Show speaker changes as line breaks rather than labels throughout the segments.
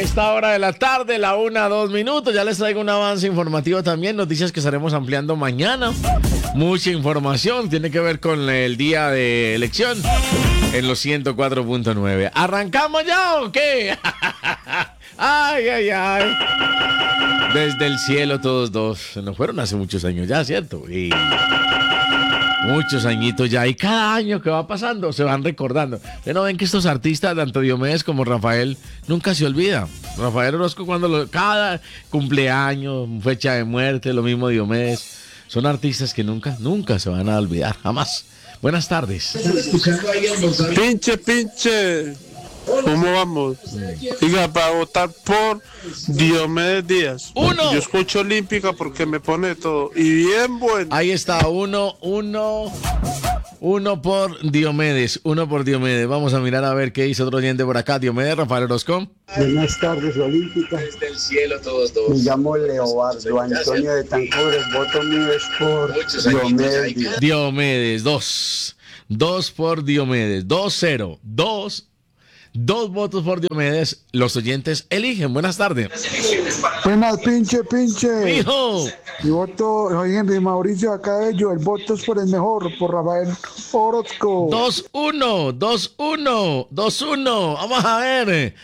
esta hora de la tarde, la 1:02. Ya les traigo un avance informativo también, noticias que estaremos ampliando mañana. Mucha información, tiene que ver con el día de elección en los 104.9. ¿Arrancamos ya o qué? Ay, ay, ay. Desde el cielo todos dos. Se nos fueron hace muchos años ya, ¿cierto? Y muchos añitos ya. Y cada año que va pasando se van recordando. ¿Ustedes no ven que estos artistas, tanto Diomedes como Rafael, nunca se olvidan? Rafael Orozco cada cumpleaños, fecha de muerte, lo mismo Diomedes. Son artistas que nunca se van a olvidar, jamás. Buenas tardes.
Pinche. ¿Cómo vamos? Diga, para votar por Diomedes Díaz.
Uno.
Yo escucho Olímpica porque me pone todo. Y bien bueno.
Ahí está, uno por Diomedes. Vamos a mirar a ver qué dice otro oyente por acá. Diomedes, Rafael Orozco.
Buenas tardes, Olímpica.
Desde el cielo todos dos.
Me llamo Leobardo Antonio de Tancur. El voto mío es por Diomedes Díaz.
Diomedes, 2 por Diomedes, 2-0, 2 votos por Diomedes. Los oyentes eligen. Buenas tardes.
Buenas, pinche.
¡Hijo!
Mi voto, soy Henry Mauricio Acabello. El voto es por el mejor, por Rafael Orozco.
2-1. Vamos a ver.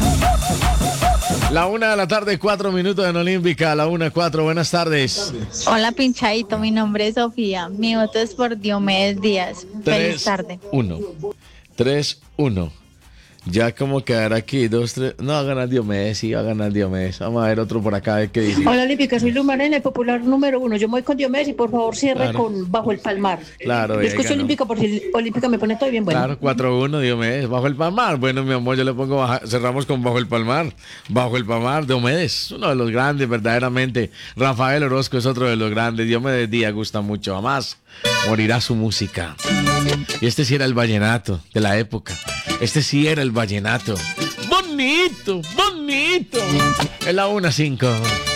La 1:04 PM en Olímpica. La 1:04. Buenas tardes.
Hola, pinchadito. Mi nombre es Sofía. Mi voto es por Diomedes Díaz. Feliz tarde.
3-1. Ya como quedará aquí, 2-3. No, va a ganar Diomedes, sí, va a ganar Diomedes. Vamos a ver otro por acá, a ver qué dice.
Hola, Olímpica, soy Lumarena, el popular número 1. Yo me voy con Diomedes y por favor cierre
Claro.
con Bajo el Palmar.
Claro,
Yo escucho Olímpica por si Olímpica me pone todo bien bueno.
Claro, 4-1, Diomedes, Bajo el Palmar. Bueno, mi amor, yo le pongo, cerramos con Bajo el Palmar. Bajo el Palmar, Diomedes, uno de los grandes, verdaderamente. Rafael Orozco es otro de los grandes. Diomedes Díaz gusta mucho, jamás morirá su música. Y este sí era el vallenato de la época. Este sí era el vallenato. Bonito. Es la 1:05.